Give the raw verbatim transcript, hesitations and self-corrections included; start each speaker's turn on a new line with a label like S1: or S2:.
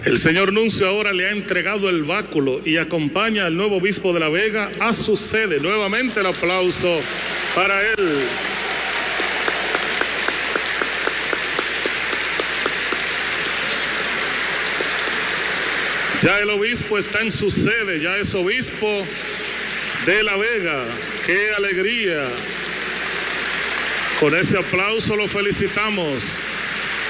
S1: El señor nuncio ahora le ha entregado el báculo y acompaña al nuevo obispo de La Vega a su sede. Nuevamente el aplauso para él. Ya el obispo está en su sede, ya es obispo de La Vega. ¡Qué alegría! Con ese aplauso lo felicitamos.